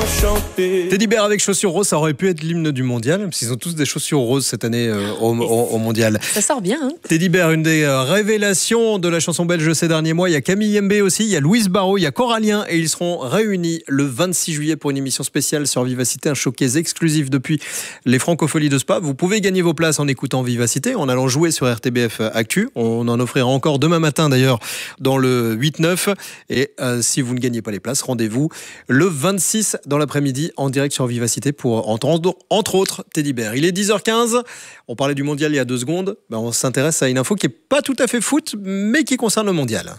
chanter. Teddy Bear avec chaussures roses, ça aurait pu être l'hymne du mondial, parce qu'ils ont tous des chaussures roses cette année au mondial. Ça sort bien, hein. Teddy Bear, une des révélations de la chanson belge ces derniers mois. Il y a Camille Yembe aussi, il y a Louise Barrault, il y a Corallien, et ils seront réunis le 26 juillet pour une émission spéciale sur Vivacité, un showcase exclusif depuis les Francopholies de Spa. Vous pouvez gagner vos places en écoutant Vivacité, en allant jouer sur RTBF Actu. On en offrira encore demain matin d'ailleurs dans le 8-9. Et si vous ne gagnez pas les places, rendez-vous le 26 dans l'après-midi en direct sur Vivacité pour entendre entre autres Teddy Bear. Il est 10h15, on parlait du mondial il y a 2 secondes, on s'intéresse à une info qui n'est pas tout à fait foot mais qui concerne le mondial.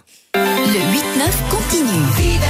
Le 8-9 continue.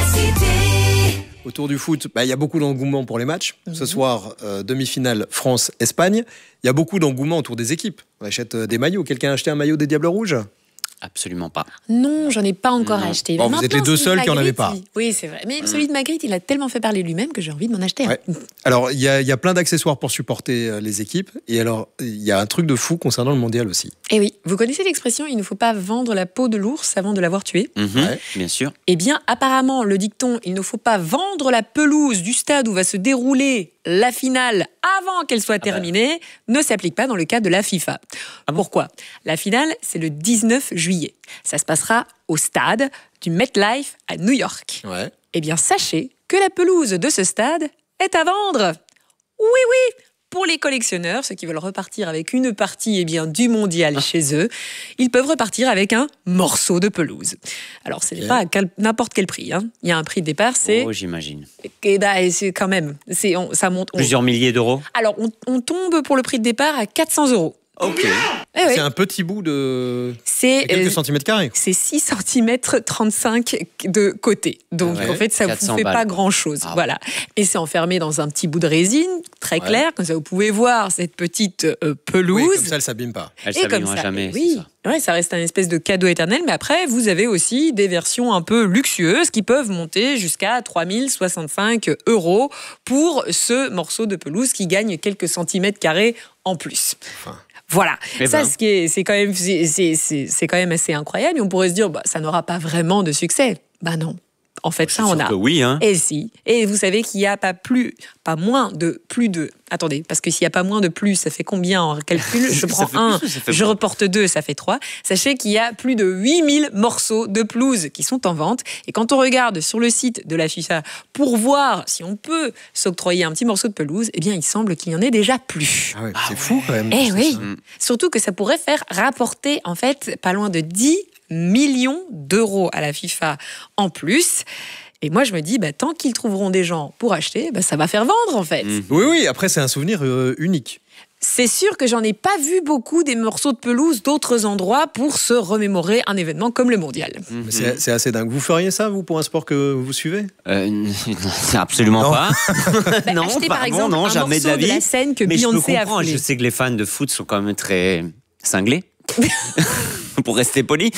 Vivacité. Autour du foot, il y a beaucoup d'engouement pour les matchs. Ce soir, demi-finale France-Espagne. Il y a beaucoup d'engouement autour des équipes. On achète des maillots. Quelqu'un a acheté un maillot des Diables Rouges ? Absolument pas. Non, j'en ai pas encore acheté. Bon, vous êtes les deux seuls qui n'en avaient pas. Oui, c'est vrai. Mais celui de Magritte, il a tellement fait parler lui-même que j'ai envie de m'en acheter un. Ouais. Alors, il y a plein d'accessoires pour supporter les équipes. Et alors, il y a un truc de fou concernant le mondial aussi. Et oui, vous connaissez l'expression « il ne faut pas vendre la peau de l'ours avant de l'avoir tué ». Bien sûr. Eh bien, apparemment, le dicton « il ne faut pas vendre la pelouse du stade où va se dérouler la finale avant qu'elle soit terminée » ne s'applique pas dans le cas de la FIFA. Pourquoi ? La finale, c'est le 19 juillet. Ça se passera au stade du MetLife à New York. Ouais. Eh bien, sachez que la pelouse de ce stade est à vendre. Oui. Pour les collectionneurs, ceux qui veulent repartir avec une partie du mondial chez eux, ils peuvent repartir avec un morceau de pelouse. Alors, ce n'est pas à n'importe quel prix. Il y a un prix de départ, c'est... Oh, j'imagine. Et c'est quand même... ça monte... Plusieurs milliers d'euros. Alors, on tombe pour le prix de départ à 400 €. Ok. C'est un petit bout de quelques centimètres carrés. C'est 6 cm 35 de côté. Donc, en fait, ça ne vous fait pas grand-chose. Voilà. Et c'est enfermé dans un petit bout de résine, très clair. Comme ça, vous pouvez voir cette petite pelouse. Oui, comme ça, elle ne s'abîme pas. Elle ne s'abîmera jamais. Oui. Ouais, ça reste un espèce de cadeau éternel. Mais après, vous avez aussi des versions un peu luxueuses qui peuvent monter jusqu'à 3 065 € pour ce morceau de pelouse qui gagne quelques centimètres carrés en plus. Voilà, c'est quand même assez incroyable. Et on pourrait se dire, ça n'aura pas vraiment de succès. Non. En fait, ça, on a. Oui, hein. Et si. Et vous savez qu'il n'y a pas moins de plus de. Attendez, parce que s'il n'y a pas moins de plus, ça fait combien en calcul ? Je prends 1, je reporte 2, ça fait 3. Sachez qu'il y a plus de 8000 morceaux de pelouse qui sont en vente. Et quand on regarde sur le site de la FIFA pour voir si on peut s'octroyer un petit morceau de pelouse, il semble qu'il y en ait déjà plus. Ah ouais, c'est fou quand même. Oui. Surtout que ça pourrait faire rapporter, en fait, pas loin de 10 millions d'euros à la FIFA en plus. Et moi, je me dis, tant qu'ils trouveront des gens pour acheter, ça va faire vendre, en fait. Oui, après, c'est un souvenir unique. C'est sûr que j'en ai pas vu beaucoup des morceaux de pelouse d'autres endroits pour se remémorer un événement comme le mondial. C'est assez dingue. Vous feriez ça, vous, pour un sport que vous suivez ? Absolument pas. Non, acheter, par exemple, un jamais morceau de la scène que Beyoncé a foulé. Je sais que les fans de foot sont quand même très cinglés. Pour rester poli,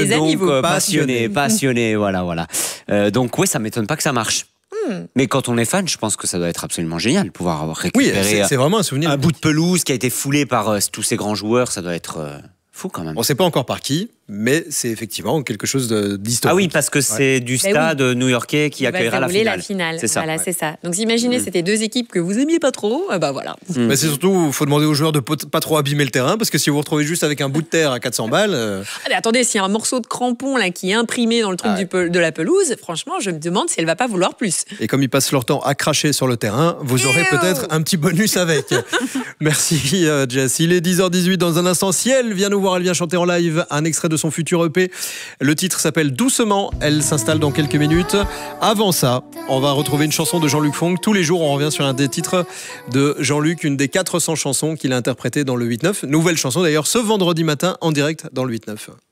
passionné, voilà. Donc oui, ça m'étonne pas que ça marche. Mais quand on est fan, je pense que ça doit être absolument génial de pouvoir récupérer c'est vraiment un souvenir. Un bout de pelouse qui a été foulé par tous ces grands joueurs, ça doit être fou quand même. On ne sait pas encore par qui, mais c'est effectivement quelque chose d'historique. Ah oui, parce que c'est du stade new-yorkais qui accueillera la finale. C'est ça. Voilà, c'est ça. Donc imaginez, c'était 2 équipes que vous aimiez pas trop, voilà. Mais c'est surtout, il faut demander aux joueurs de pas trop abîmer le terrain, parce que si vous vous retrouvez juste avec un bout de terre à 400 balles... Mais attendez, s'il y a un morceau de crampon là, qui est imprimé dans le truc de la pelouse, franchement, je me demande si elle va pas vouloir plus. Et comme ils passent leur temps à cracher sur le terrain, vous aurez peut-être un petit bonus avec. Merci Jess. Il est 10h18, dans un instant, Ciel vient nous voir, elle vient chanter en live un extrait de son futur EP. Le titre s'appelle Doucement, elle s'installe dans quelques minutes. Avant ça, on va retrouver une chanson de Jean-Luc Fonck. Tous les jours, on revient sur un des titres de Jean-Luc, une des 400 chansons qu'il a interprétées dans le 8-9. Nouvelle chanson d'ailleurs ce vendredi matin en direct dans le 8-9.